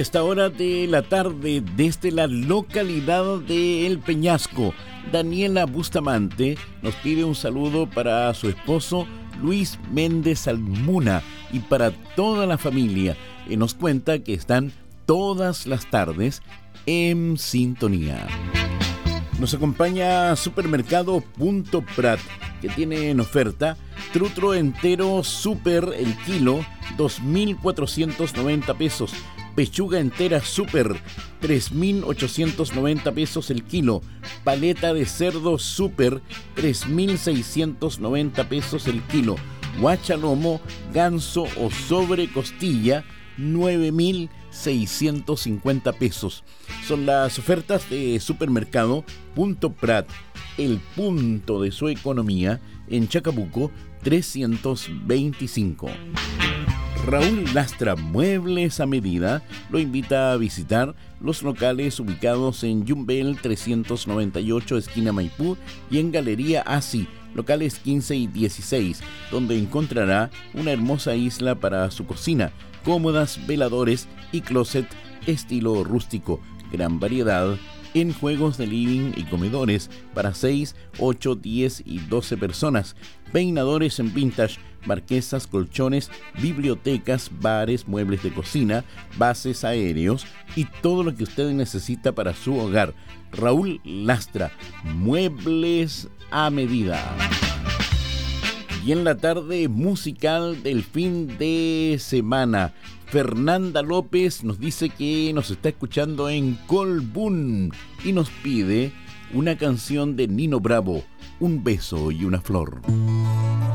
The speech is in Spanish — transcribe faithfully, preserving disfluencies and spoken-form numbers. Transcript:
Esta hora de la tarde, desde la localidad de El Peñasco, Daniela Bustamante nos pide un saludo para su esposo Luis Méndez Almuna y para toda la familia. Y nos cuenta que están todas las tardes en sintonía. Nos acompaña Supermercado Punto Prat, que tiene en oferta trutro entero super el kilo, dos mil cuatrocientos noventa pesos. Pechuga entera super, tres mil ochocientos noventa pesos el kilo. Paleta de cerdo super, tres mil seiscientos noventa pesos el kilo. Guachalomo, ganso o sobre costilla, nueve mil seiscientos cincuenta pesos. Son las ofertas de Supermercado Punto Prat, el punto de su economía, en Chacabuco trescientos veinticinco. Raúl Lastra Muebles a Medida lo invita a visitar los locales ubicados en Yumbel trescientos noventa y ocho, esquina Maipú, y en Galería Asi, locales quince y dieciséis, donde encontrará una hermosa isla para su cocina, cómodas, veladores y closet estilo rústico, gran variedad en juegos de living y comedores para seis, ocho, diez y doce personas, peinadores en vintage, marquesas, colchones, bibliotecas, bares, muebles de cocina, bases aéreos y todo lo que usted necesita para su hogar. Raúl Lastra, Muebles a Medida. Y en la tarde musical del fin de semana, Fernanda López nos dice que nos está escuchando en Colbún y nos pide una canción de Nino Bravo, Un beso y una flor.